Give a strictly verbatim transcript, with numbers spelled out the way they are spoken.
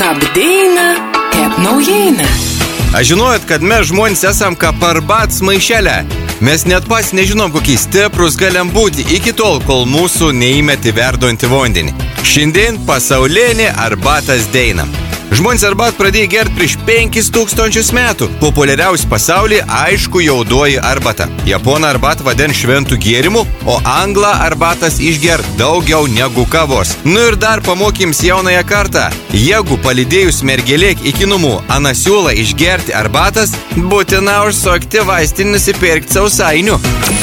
Kab deina, kep naujieina. Aš žinojot, kad mes žmonės esam kaip arbatos maišelė. Mes net pas nežinom, kokie stiprus galim būti iki tol, kol mūsų neįmeti verdojantį vandenį. Šiandien pasaulinė arbatos diena. Žmonės arbatą pradėjo gerti prieš penkis tūkstančius metų. Populiariausia pasaulyje, aišku, juodoji arbata. Japona arbatą vadina šventų gėrimų, o anglą arbatas išgert daugiau negu kavos. Nu ir dar pamokyms jaunąją kartą. Jeigu palydėjus mergelėk iki namų anasiūlą išgerti arbatas, būtina užsukti vaistinį nusipirkti sausainių.